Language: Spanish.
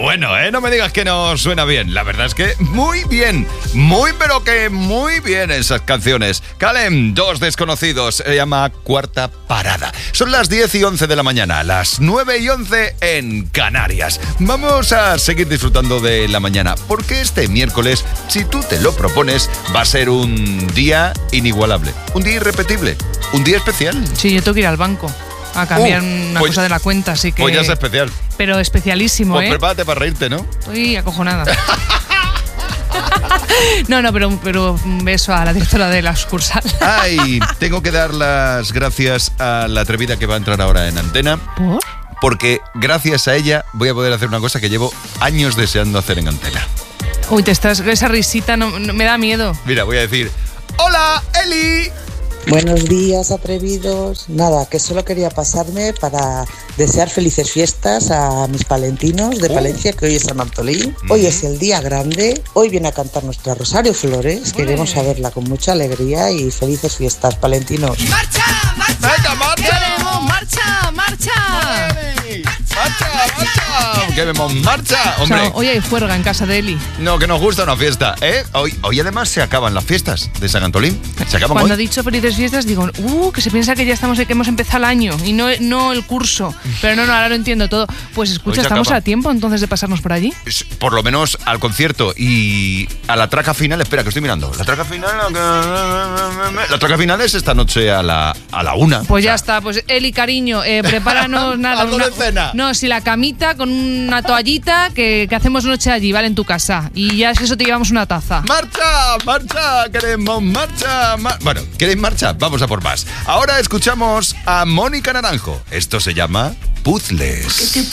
bueno, no me digas que no suena bien. La verdad es que muy bien. Muy, pero que muy bien esas canciones. Kalem, Dos Desconocidos, se llama Cuarta Parada. Son las 10:11 de la mañana, las 9:11 en Canarias. Vamos a seguir disfrutando de la mañana, porque este miércoles, si tú te lo propones, va a ser un día inigualable, un día irrepetible, un día especial. Sí, yo tengo que ir al banco a cambiar una cosa de la cuenta, así que... Pues ya es especial. Pero especialísimo, Pues prepárate para reírte, ¿no? Estoy acojonada. No, pero un beso a la directora de la sucursal. Ay, tengo que dar las gracias a la atrevida que va a entrar ahora en antena. ¿Por? Porque gracias a ella voy a poder hacer una cosa que llevo años deseando hacer en antena. Uy, esa risita no, me da miedo. Mira, voy a decir: ¡Hola, Eli! Buenos días, atrevidos. Nada, que solo quería pasarme para desear felices fiestas a mis palentinos de Palencia, que hoy es San Bartolín. Hoy es el día grande. Hoy viene a cantar nuestra Rosario Flores. Queremos a verla con mucha alegría y felices fiestas, palentinos. ¡Marcha, marcha! ¡Venga, marcha! ¡Queremos marcha, marcha! ¡Marcha, marcha! ¡Queremos marcha! Hombre, O sea, hoy hay juerga en casa de Eli. no, que nos gusta una fiesta, ¿eh? Hoy además se acaban las fiestas de San Antolín. Se acaban Cuando ha hoy. dicho felices fiestas, digo, que se piensa que ya que hemos empezado el año y no el curso. Pero no, ahora lo entiendo todo. Pues Hoy escucha, se estamos acaba. a tiempo entonces de pasarnos por allí. Por lo menos al concierto y a la traca final. Espera, que estoy mirando. La traca final es esta noche a la 1. Pues ya está, pues Eli, cariño, prepáranos nada. Algo de cena. No, si la camita con una toallita que hacemos noche allí, ¿vale? En tu casa. Y ya es eso, te llevamos una taza. ¡Marcha! ¡Marcha! ¡Queremos marcha! Bueno, ¿queréis marcha? Vamos a por más. Ahora escuchamos a Mónica Naranjo. Esto se llama Puzzles.